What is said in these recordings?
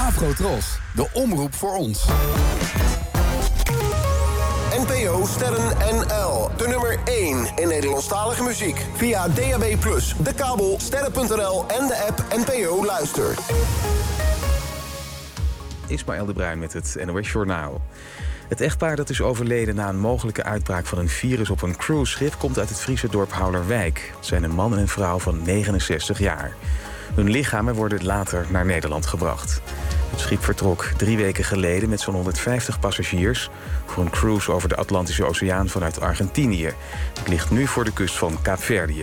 Afrotros, de omroep voor ons. NPO Sterren NL. De nummer 1 in Nederlandstalige muziek. Via DAB+, de kabel, sterren.nl en de app NPO Luister. Ismaël de Bruin met het NOS Journaal. Het echtpaar dat is overleden na een mogelijke uitbraak van een virus op een cruiseschip komt uit het Friese dorp Houwerwijk. Het zijn een man en een vrouw van 69 jaar. Hun lichamen worden later naar Nederland gebracht. Het schip vertrok 3 weken geleden met zo'n 150 passagiers voor een cruise over de Atlantische Oceaan vanuit Argentinië. Het ligt nu voor de kust van Kaapverdië.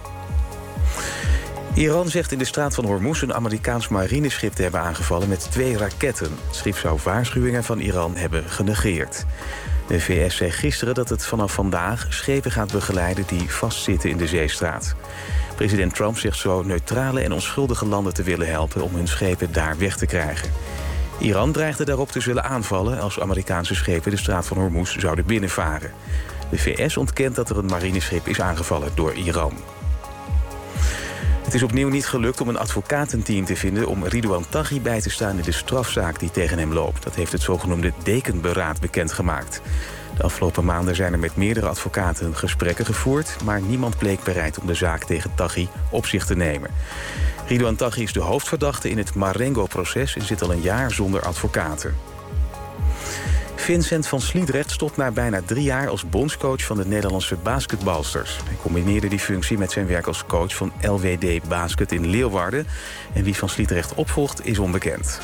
Iran zegt in de straat van Hormuz een Amerikaans marineschip te hebben aangevallen met 2 raketten. Het schip zou waarschuwingen van Iran hebben genegeerd. De VS zei gisteren dat het vanaf vandaag schepen gaat begeleiden die vastzitten in de zeestraat. President Trump zegt zo neutrale en onschuldige landen te willen helpen om hun schepen daar weg te krijgen. Iran dreigde daarop te zullen aanvallen als Amerikaanse schepen de straat van Hormuz zouden binnenvaren. De VS ontkent dat er een marineschip is aangevallen door Iran. Het is opnieuw niet gelukt om een advocatenteam te vinden om Ridouan Taghi bij te staan in de strafzaak die tegen hem loopt. Dat heeft het zogenoemde Dekenberaad bekendgemaakt. De afgelopen maanden zijn er met meerdere advocaten gesprekken gevoerd, maar niemand bleek bereid om de zaak tegen Taghi op zich te nemen. Ridouan Taghi is de hoofdverdachte in het Marengo-proces en zit al een jaar zonder advocaten. Vincent van Sliedrecht stopt na bijna 3 jaar als bondscoach van de Nederlandse basketbalsters. Hij combineerde die functie met zijn werk als coach van LWD Basket in Leeuwarden. En wie van Sliedrecht opvolgt is onbekend.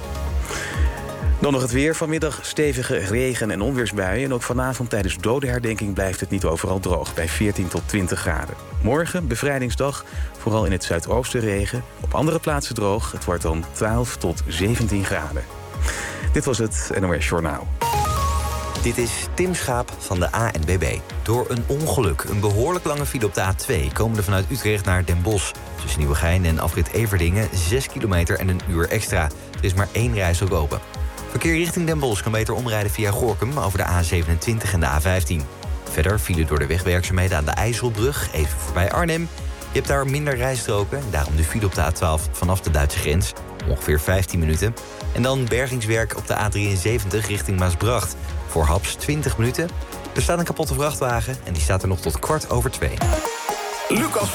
Dan nog het weer. Vanmiddag stevige regen- en onweersbuien. En ook vanavond tijdens dodenherdenking blijft het niet overal droog, bij 14 tot 20 graden. Morgen, bevrijdingsdag, vooral in het zuidoosten regen. Op andere plaatsen droog. Het wordt dan 12 tot 17 graden. Dit was het NOS Journaal. Dit is Tim Schaap van de ANWB. Door een ongeluk, een behoorlijk lange file op de A2... komende vanuit Utrecht naar Den Bosch. Tussen Nieuwegein en afrit Everdingen 6 kilometer en een uur extra. Er is maar 1 rijstrook open. Verkeer richting Den Bosch kan beter omrijden via Gorinchem... over de A27 en de A15. Verder file door de wegwerkzaamheden aan de IJsselbrug, even voorbij Arnhem. Je hebt daar minder rijstroken, daarom de file op de A12 vanaf de Duitse grens. Ongeveer 15 minuten. En dan bergingswerk op de A73 richting Maasbracht. Voor Haps 20 minuten. Er staat een kapotte vrachtwagen en die staat er nog tot 1:15. Lucas